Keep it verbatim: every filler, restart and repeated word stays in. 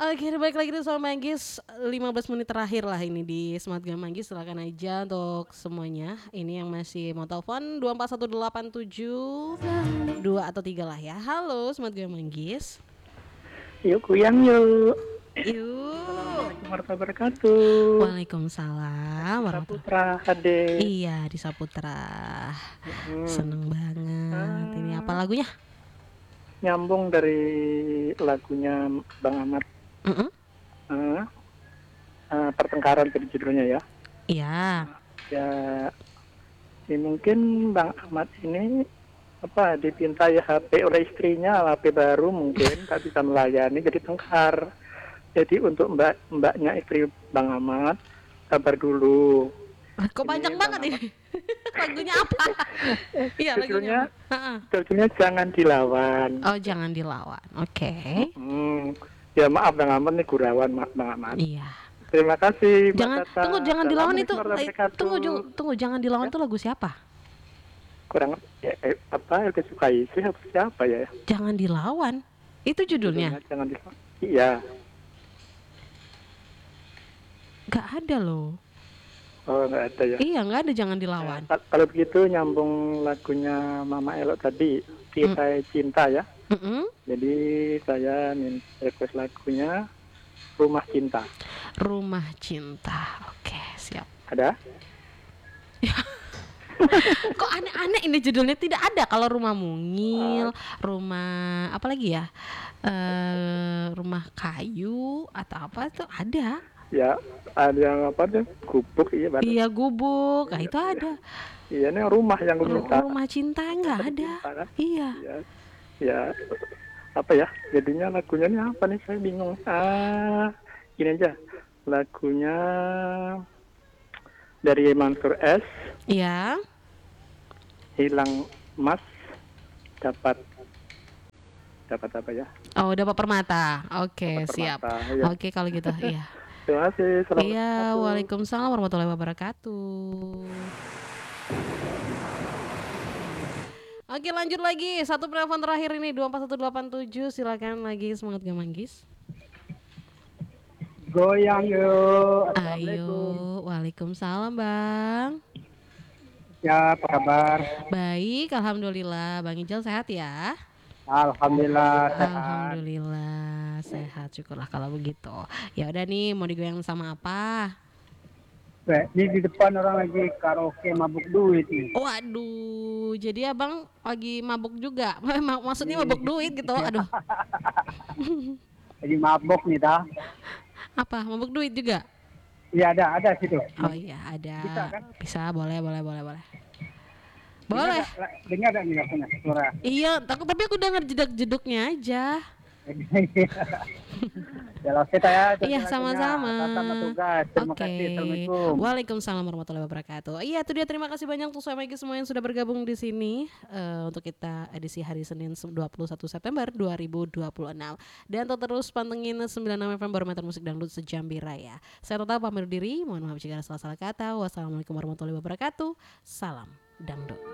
Oke, balik lagi nih sama Manggis. lima belas menit terakhir lah ini di Smart Game Manggis. Silakan aja untuk semuanya. Ini yang masih mau telepon dua empat satu delapan tujuh dua atau tiga lah ya. Halo Smart Game Manggis. Yuk kuyang yuk. Yuk. Assalamualaikum warahmatullahi wabarakatuh. Waalaikumsalam warahmatullahi Saputra H D. Iya, di Saputra. Hmm. Seneng banget. Ah. Ini apa lagunya? Nyambung dari lagunya Bang Ahmad. Uh-uh. Uh, uh, pertengkaran tadi judulnya ya. Iya. Ya, ini mungkin Bang Ahmad ini apa dipintai H P oleh istrinya, H P baru mungkin tak bisa melayani jadi tengkar. Jadi untuk mbak mbaknya istri Bang Ahmad sabar dulu. Kok panjang banget ini? Lagunya apa? Iya, lagunya. Judulnya Jangan Dilawan. Oh, Jangan Dilawan. Oke. Okay. Hmm. Ya maaf Bang Ahmad nih gurawan Bang Ahmad. Iya. Terima kasih. Jangan Tata. tunggu Jangan Dilawan itu eh, tunggu tunggu Jangan Dilawan ya? Itu lagu siapa? Kurang ya, eh, apa yang disukai sih siapa ya? Jangan Dilawan. Itu judulnya. judulnya Jangan Dilawan. Iya. Gak ada loh. Oh nggak ada ya? Iya nggak ada Jangan Dilawan. Nah, kalau begitu nyambung lagunya Mama Elok tadi Kita mm. Cinta ya. Mm-mm. Jadi saya minta request lagunya Rumah Cinta. Rumah Cinta. Oke siap. Ada? Kok aneh-aneh ini judulnya. Tidak ada. Kalau Rumah Mungil, uh. rumah apa lagi ya? Uh, rumah kayu atau apa itu ada. Ya, ada yang apa tuh? Gubuk iya benar. Iya, gubuk. Nah, itu ada. Iya, ini rumah yang gue minta. Rumah cinta enggak ada. Cinta, kan? Iya. Ya, ya, apa ya? Jadinya lagunya ini apa nih? Saya bingung. Ah, gini aja. Lagunya dari Mansur S. Iya. Hilang emas dapat dapat apa ya? Oh, dapat permata. Oke, okay, siap. Ya. Oke, okay, kalau gitu, iya. Terima kasih. Iya, waalaikumsalam warahmatullahi wabarakatuh. Oke, lanjut lagi. Satu penelpon terakhir ini dua empat satu delapan tujuh. Silakan lagi, semangat Gamanggis. Goyang yuk. Ayo, waalaikumsalam Bang. Ya, apa kabar? Baik, alhamdulillah. Bang Ijal sehat ya? Alhamdulillah sehat. Alhamdulillah sehat, syukurlah kalau begitu. Ya udah nih, mau digoyang sama apa? Ini di depan orang lagi karaoke mabuk duit nih. Waduh, jadi abang lagi mabuk juga? Maksudnya mabuk duit gitu? Aduh. Lagi mabuk nih dah. Apa? Mabuk duit juga? Iya ada, ada situ. Oh iya ada. Bisa kan? Bisa, boleh, boleh, boleh, boleh. Boleh. Dengar enggak nih rasanya suara? Iya, takut tapi aku denger jedak-jeduknya aja. Ya kita ya. Iya sama-sama. Terima okay. kasih. Assalamualaikum. Waalaikumsalam warahmatullahi wabarakatuh. Iya itu dia, terima kasih banyak untuk Soemegi semua yang sudah bergabung di sini uh, untuk kita edisi hari Senin dua puluh satu September dua ribu dua puluh enam. Dan terus pantengin sembilan puluh enam F M Barometer Musik Dangdut Sejambi Raya. Saya tetap pamit diri, mohon maaf jika ada salah-salah kata. Wassalamualaikum warahmatullahi wabarakatuh. Salam dangdut.